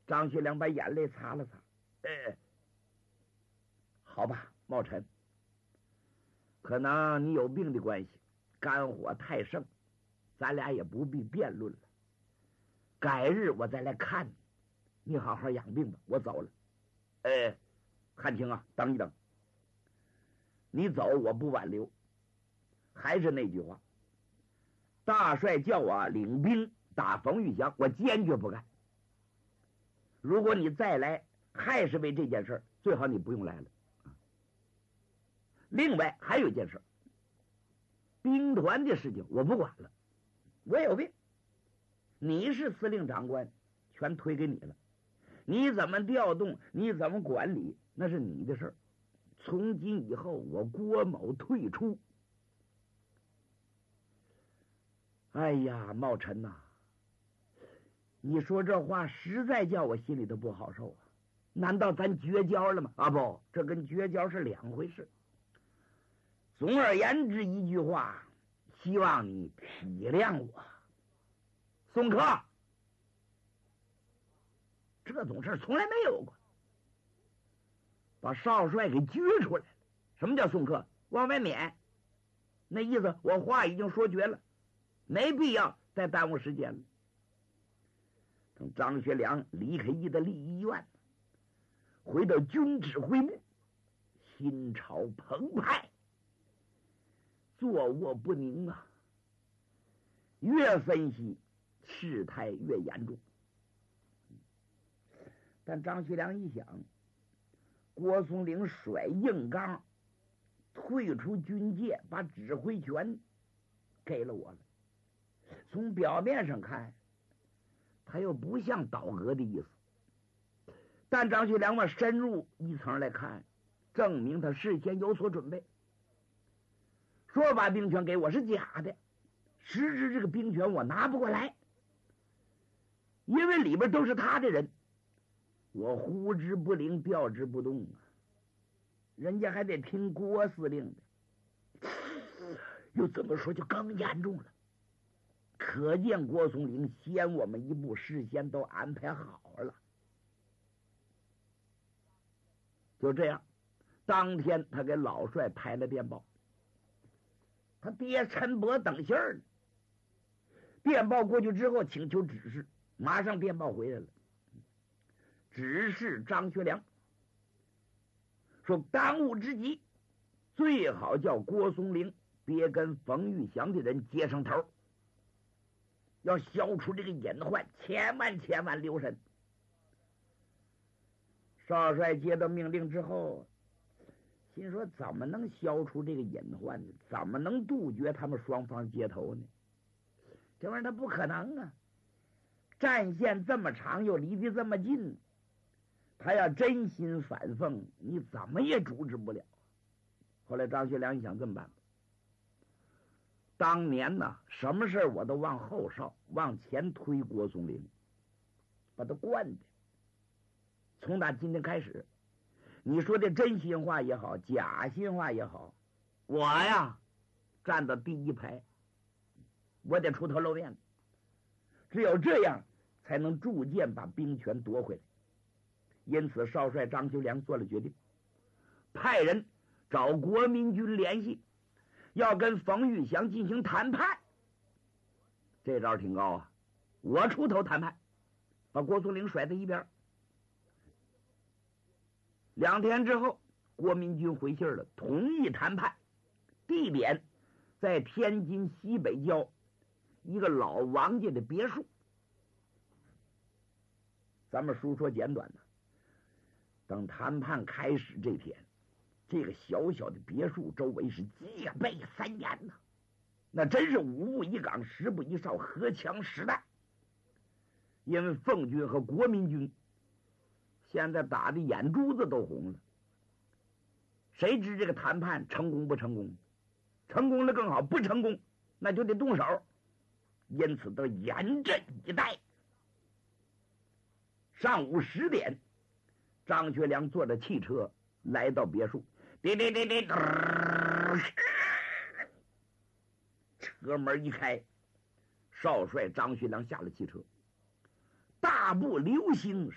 张学良把眼泪擦了擦，好吧，茂臣，可能你有病的关系，肝火太盛，咱俩也不必辩论了。改日我再来看你，你好好养病吧，我走了。汉卿啊，等一等，你走我不挽留。还是那句话，大帅叫我领兵打冯玉祥，我坚决不干。如果你再来还是为这件事，最好你不用来了。另外还有一件事，兵团的事情我不管了，我有病，你是司令长官，全推给你了，你怎么调动，你怎么管理，那是你的事。从今以后我郭某退出。哎呀，茂臣呐，你说这话实在叫我心里头不好受啊！难道咱绝交了吗？啊不，这跟绝交是两回事。总而言之一句话，希望你体谅我。宋克，这种事从来没有过，把少帅给撅出来了。什么叫宋克？往外撵，那意思我话已经说绝了，没必要再耽误时间了。等张学良离开意大利医院，回到军指挥部，心潮澎湃，坐卧不宁啊。越分析事态越严重。但张学良一想，郭松龄甩硬刚，退出军界，把指挥权给了我了。从表面上看，他又不像倒戈的意思，但张学良嘛，深入一层来看，证明他事先有所准备。说把兵权给我是假的，实质这个兵权我拿不过来，因为里边都是他的人，我呼之不灵，调之不动啊，人家还得听郭司令的。又这么说就更严重了，可见郭松龄先我们一步，事先都安排好了。就这样，当天他给老帅拍了电报，他爹陈伯等信儿呢。电报过去之后，请求指示，马上电报回来了，指示张学良说，当务之急最好叫郭松龄别跟冯玉祥的人接上头，要消除这个隐患，千万留神。少帅接到命令之后，心说怎么能消除这个隐患呢？怎么能杜绝他们双方接头呢？这玩意儿他不可能啊！战线这么长，又离得这么近，他要真心反奉，你怎么也阻止不了。后来张学良一想，这么办吧，当年呢，什么事我都往后稍，往前推郭松龄，把他惯的。从打今天开始，你说的真心话也好，假心话也好，我呀站到第一排，我得出头露面，只有这样才能逐渐把兵权夺回来。因此少帅张学良做了决定，派人找国民军联系，要跟冯玉祥进行谈判。这招挺高啊，我出头谈判，把郭松龄甩在一边。2天之后，国民军回信了，同意谈判，地点在天津西北郊一个老王家的别墅。咱们书说简短呢，等谈判开始这天，这个小小的别墅周围是戒备森严呐，那真是5步1岗10步1哨，荷枪实弹。因为奉军和国民军现在打的眼珠子都红了，谁知这个谈判成功不成功？成功了更好，不成功那就得动手，因此都严阵以待。上午10点，张学良坐着汽车来到别墅，车门一开，少帅张学良下了汽车，大步流星